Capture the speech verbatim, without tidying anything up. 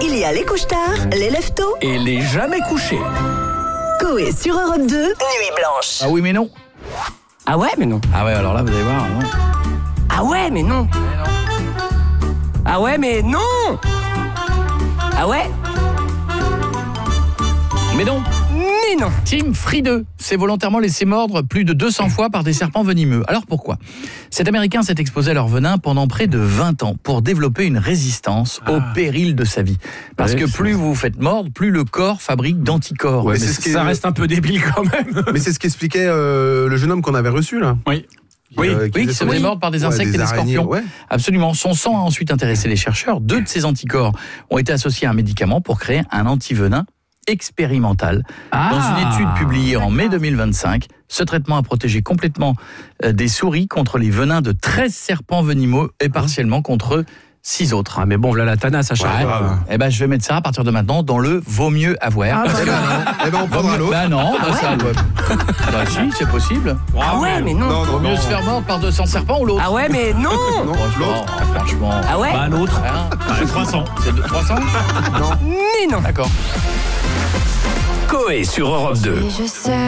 Il y a les couche-tard, les lève-tôt Et les jamais couchés. Coé sur Europe deux, Nuit Blanche. Ah oui, mais non. Ah ouais, mais non. Ah ouais, alors là, vous allez voir, non. Ah ouais, mais non. Ah ouais, mais non. Ah ouais, Mais non. mais non. Tim Friedeux s'est volontairement laissé mordre plus de deux cents fois par des serpents venimeux. Alors pourquoi ? Cet Américain s'est exposé à leur venin pendant près de vingt ans pour développer une résistance ah. au péril de sa vie. Parce ouais, que plus vous vous faites mordre, plus le corps fabrique d'anticorps. Ouais, mais c'est ce qui ça est... reste un peu débile quand même. Mais c'est ce qu'expliquait euh, le jeune homme qu'on avait reçu là. Oui. Oui, euh, qui, oui, qui se faisait mordre par des insectes ouais, des et des araignées, scorpions. Ouais. Absolument. Son sang a ensuite intéressé les chercheurs. Deux de ces anticorps ont été associés à un médicament pour créer un antivenin expérimental. Ah, dans une étude publiée en mai deux mille vingt-cinq, ce traitement a protégé complètement euh, des souris contre les venins de treize serpents venimeux et partiellement contre six autres. Ah mais bon, voilà la tanasse à chaque ouais. fois. Eh ben, je vais mettre ça à partir de maintenant dans le vaut mieux avoir. Ah, bah, eh ben, on prendra l'autre. Bah non, bah, ah, ça, ouais. bah si, c'est possible. Ah ouais, mais non. non, non vaut mieux non. se faire mordre par deux cents serpents ou l'autre. Ah ouais, mais non. non franchement, franchement. Ah ouais. Bah l'autre. Hein bah, trois cents. C'est de trois cents. Non. Mais non. D'accord. Coé sur Europe deux. Je sais.